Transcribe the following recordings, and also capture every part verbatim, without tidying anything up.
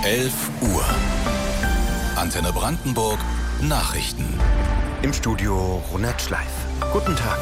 elf Uhr. Antenne Brandenburg Nachrichten. Im Studio Ronald Schleif. Guten Tag.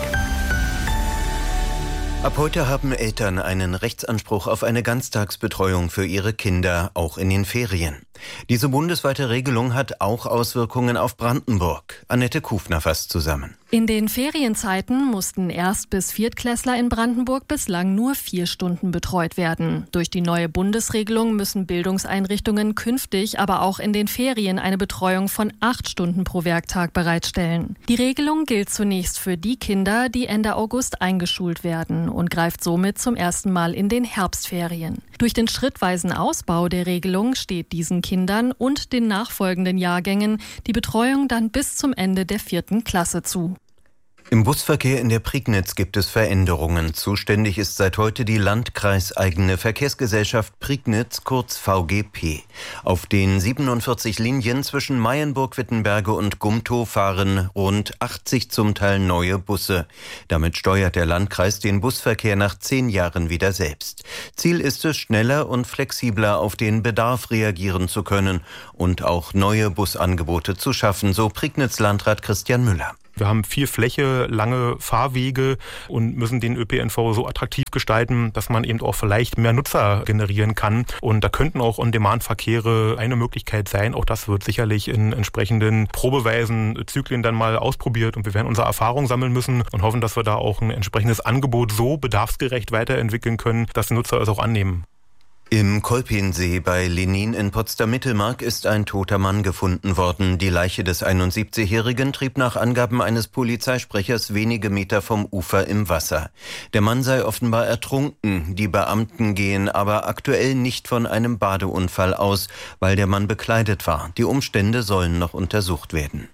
Ab heute haben Eltern einen Rechtsanspruch auf eine Ganztagsbetreuung für ihre Kinder, auch in den Ferien. Diese bundesweite Regelung hat auch Auswirkungen auf Brandenburg. Annette Kufner fasst zusammen. In den Ferienzeiten mussten Erst- bis Viertklässler in Brandenburg bislang nur vier Stunden betreut werden. Durch die neue Bundesregelung müssen Bildungseinrichtungen künftig aber auch in den Ferien eine Betreuung von acht Stunden pro Werktag bereitstellen. Die Regelung gilt zunächst für die Kinder, die Ende August eingeschult werden und greift somit zum ersten Mal in den Herbstferien. Durch den schrittweisen Ausbau der Regelung steht diesen Kindern und den nachfolgenden Jahrgängen die Betreuung dann bis zum Ende der vierten Klasse zu. Im Busverkehr in der Prignitz gibt es Veränderungen. Zuständig ist seit heute die landkreiseigene Verkehrsgesellschaft Prignitz, kurz V G P. Auf den siebenundvierzig Linien zwischen Mayenburg-Wittenberge und Gumtow fahren rund achtzig zum Teil neue Busse. Damit steuert der Landkreis den Busverkehr nach zehn Jahren wieder selbst. Ziel ist es, schneller und flexibler auf den Bedarf reagieren zu können und auch neue Busangebote zu schaffen, so Prignitz-Landrat Christian Müller. Wir haben viel Fläche, lange Fahrwege und müssen den Ö P N V so attraktiv gestalten, dass man eben auch vielleicht mehr Nutzer generieren kann. Und da könnten auch On-Demand-Verkehre eine Möglichkeit sein. Auch das wird sicherlich in entsprechenden Probeweisen, Zyklen dann mal ausprobiert. Und wir werden unsere Erfahrung sammeln müssen und hoffen, dass wir da auch ein entsprechendes Angebot so bedarfsgerecht weiterentwickeln können, dass die Nutzer es auch annehmen. Im Kolpinsee bei Lenin in Potsdam-Mittelmark ist ein toter Mann gefunden worden. Die Leiche des einundsiebzigjährigen trieb nach Angaben eines Polizeisprechers wenige Meter vom Ufer im Wasser. Der Mann sei offenbar ertrunken. Die Beamten gehen aber aktuell nicht von einem Badeunfall aus, weil der Mann bekleidet war. Die Umstände sollen noch untersucht werden.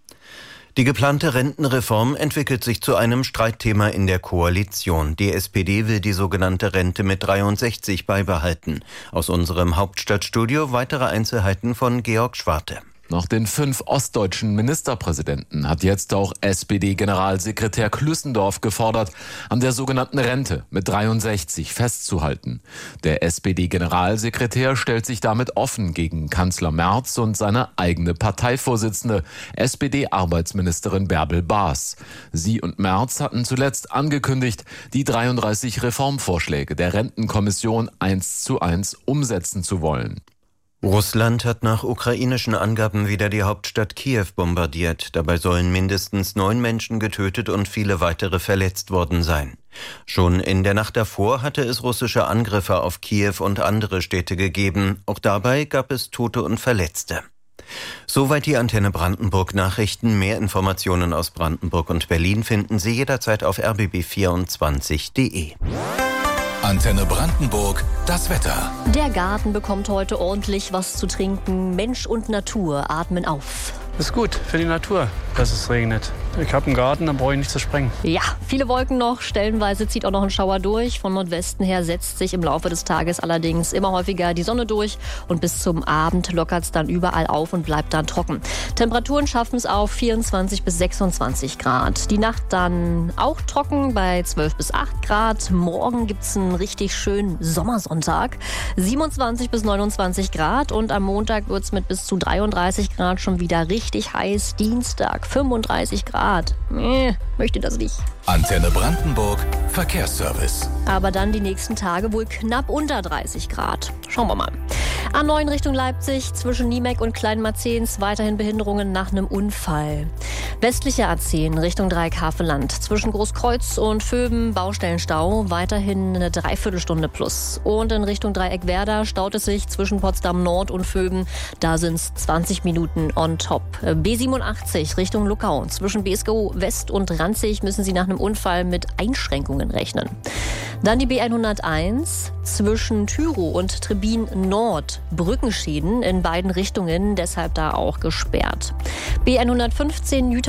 Die geplante Rentenreform entwickelt sich zu einem Streitthema in der Koalition. Die S P D will die sogenannte Rente mit dreiundsechzig beibehalten. Aus unserem Hauptstadtstudio weitere Einzelheiten von Georg Schwarte. Nach den fünf ostdeutschen Ministerpräsidenten hat jetzt auch S P D-Generalsekretär Klüssendorf gefordert, an der sogenannten Rente mit dreiundsechzig festzuhalten. Der S P D-Generalsekretär stellt sich damit offen gegen Kanzler Merz und seine eigene Parteivorsitzende, S P D-Arbeitsministerin Bärbel Baas. Sie und Merz hatten zuletzt angekündigt, die dreiunddreißig Reformvorschläge der Rentenkommission eins zu eins umsetzen zu wollen. Russland hat nach ukrainischen Angaben wieder die Hauptstadt Kiew bombardiert. Dabei sollen mindestens neun Menschen getötet und viele weitere verletzt worden sein. Schon in der Nacht davor hatte es russische Angriffe auf Kiew und andere Städte gegeben. Auch dabei gab es Tote und Verletzte. Soweit die Antenne Brandenburg Nachrichten. Mehr Informationen aus Brandenburg und Berlin finden Sie jederzeit auf r b b vierundzwanzig punkt d e. Antenne Brandenburg, das Wetter. Der Garten bekommt heute ordentlich was zu trinken. Mensch und Natur atmen auf. Das ist gut für die Natur, dass es regnet. Ich habe einen Garten, da brauche ich nicht zu sprengen. Ja, viele Wolken noch. Stellenweise zieht auch noch ein Schauer durch. Von Nordwesten her setzt sich im Laufe des Tages allerdings immer häufiger die Sonne durch. Und bis zum Abend lockert es dann überall auf und bleibt dann trocken. Temperaturen schaffen es auf vierundzwanzig bis sechsundzwanzig Grad. Die Nacht dann auch trocken bei zwölf bis acht Grad. Morgen gibt es einen richtig schönen Sommersonntag. siebenundzwanzig bis neunundzwanzig Grad. Und am Montag wird es mit bis zu dreiunddreißig Grad schon wieder richtig heiß. Dienstag fünfunddreißig Grad. Nee, möchte das nicht. Antenne Brandenburg Verkehrsservice. Aber dann die nächsten Tage wohl knapp unter dreißig Grad. Schauen wir mal. A neun Richtung Leipzig, zwischen Niemek und Kleinmarzens weiterhin Behinderungen nach einem Unfall. Westliche A zehn Richtung Dreieckhaveland, zwischen Großkreuz und Vöben Baustellenstau, weiterhin eine Dreiviertelstunde plus. Und in Richtung Dreieckwerder staut es sich zwischen Potsdam Nord und Vöben, da sind es zwanzig Minuten on top. B siebenundachtzig Richtung Luckau, zwischen B S G O West und Ranzig müssen Sie nach einem Unfall mit Einschränkungen rechnen. Dann die B hunderteins zwischen Tyrow und Trebin Nord. Brückenschäden in beiden Richtungen, deshalb da auch gesperrt. B hundertfünfzehn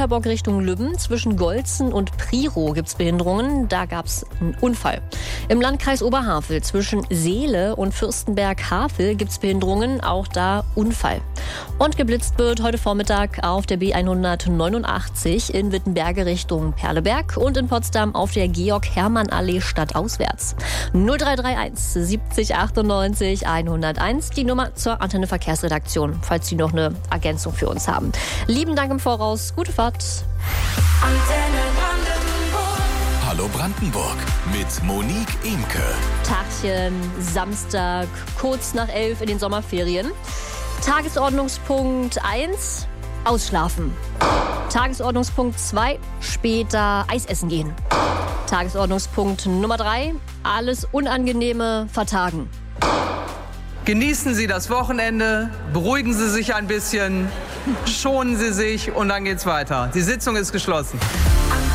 Jüterbock Richtung Lübben. Zwischen Golzen und Priro gibt es Behinderungen. Da gab es einen Unfall. Im Landkreis Oberhavel zwischen Seele und Fürstenberg-Havel gibt es Behinderungen. Auch da Unfall. Und geblitzt wird heute Vormittag auf der B hundertneunundachtzig in Wittenberge Richtung Perleberg und in Potsdam auf der Georg-Hermann-Allee stadtauswärts. null drei drei eins siebzig achtundneunzig hunderteins, die Nummer zur Antenne Verkehrsredaktion, falls Sie noch eine Ergänzung für uns haben. Lieben Dank im Voraus, gute Fahrt. Antenne Brandenburg. Hallo Brandenburg mit Monique Imke. Tagchen, Samstag, kurz nach elf in den Sommerferien. Tagesordnungspunkt eins, ausschlafen. Tagesordnungspunkt zwei, später Eis essen gehen. Tagesordnungspunkt Nummer drei, alles Unangenehme vertagen. Genießen Sie das Wochenende, beruhigen Sie sich ein bisschen, schonen Sie sich und dann geht's weiter. Die Sitzung ist geschlossen.